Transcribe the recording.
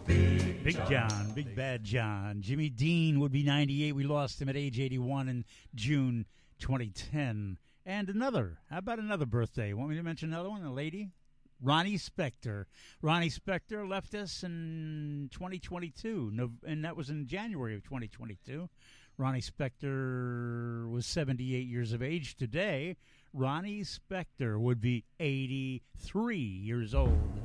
Big John, Big Bad John. Jimmy Dean would be 98. We lost him at age 81 in June 2010. And another, how about another birthday? Want me to mention another one, a lady? Ronnie Spector. Ronnie Spector left us in 2022, and that was in January of 2022. Ronnie Spector was 78 years of age. Today, Ronnie Spector would be 83 years old.